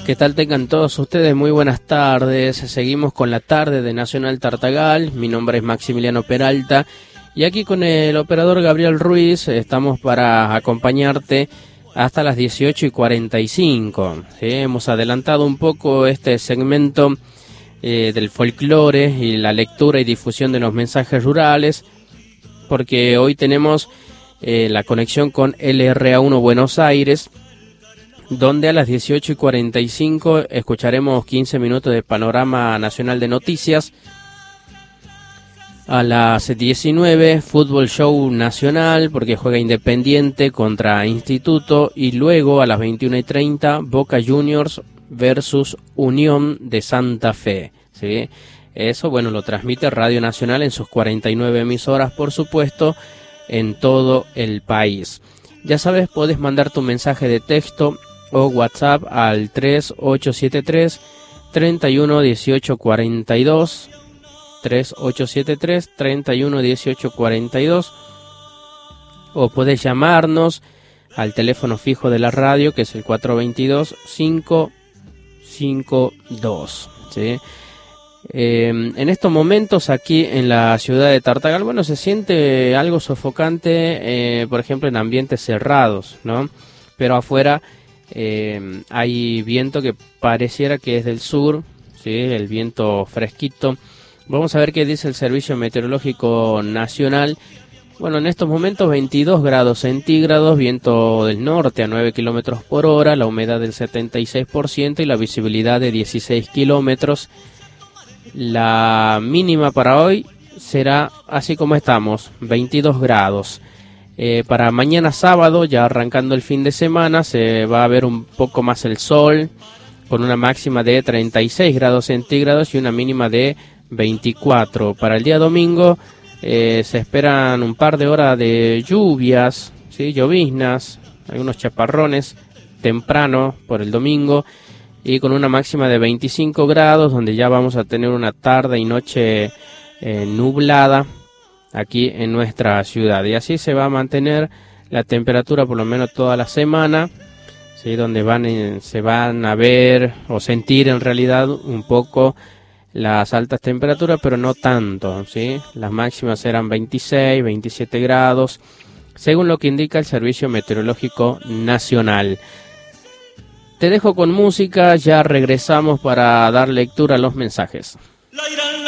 ¿Qué tal tengan todos ustedes? Muy buenas tardes. Seguimos con la tarde de Nacional Tartagal. Mi nombre es Maximiliano Peralta y aquí con el operador Gabriel Ruiz estamos para acompañarte hasta las 18:45. ¿Sí? Hemos adelantado un poco este segmento del folclore y la lectura y difusión de los mensajes rurales, porque hoy tenemos la conexión con LRA1 Buenos Aires, donde a las 18:45 escucharemos 15 minutos de panorama nacional de noticias. A las 19, fútbol show nacional, porque juega Independiente contra Instituto, y luego a las 21:30, Boca Juniors versus Unión de Santa Fe. ¿Sí? Eso, bueno, lo transmite Radio Nacional en sus 49 emisoras, por supuesto, en todo el país. Ya sabes, podés mandar tu mensaje de texto o WhatsApp al 3873 31 18 42, 3873 31 18 42, o podés llamarnos al teléfono fijo de la radio, que es el 422 552. ¿Sí? En estos momentos aquí en la ciudad de Tartagal, bueno, se siente algo sofocante, por ejemplo en ambientes cerrados, ¿no? Pero afuera hay viento que pareciera que es del sur, ¿sí? El viento fresquito. Vamos a ver qué dice el Servicio Meteorológico Nacional. Bueno, en estos momentos 22 grados centígrados, viento del norte a 9 kilómetros por hora, la humedad del 76% y la visibilidad de 16 kilómetros. La mínima para hoy será así como estamos, 22 grados. Para mañana sábado, ya arrancando el fin de semana, se va a ver un poco más el sol, con una máxima de 36 grados centígrados y una mínima de 24. Para el día domingo se esperan un par de horas de lluvias, ¿sí? Lloviznas, algunos chaparrones temprano por el domingo, y con una máxima de 25 grados, donde ya vamos a tener una tarde y noche nublada aquí en nuestra ciudad. Y así se va a mantener la temperatura por lo menos toda la semana, ¿sí? Donde se van a ver o sentir en realidad un poco las altas temperaturas, pero no tanto, ¿sí? Las máximas serán 26, 27 grados, según lo que indica el Servicio Meteorológico Nacional. Te dejo con música, ya regresamos para dar lectura a los mensajes.